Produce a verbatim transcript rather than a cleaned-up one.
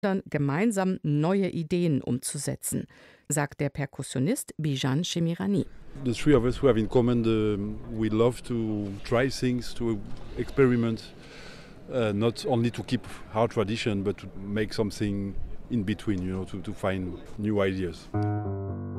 dann gemeinsam neue Ideen umzusetzen, sagt der Perkussionist Bijan Shemirani. The three of us who have in common the, we love to try things, to experiment, uh, not only to keep our tradition, but to make something in between, you know, to, to find new ideas.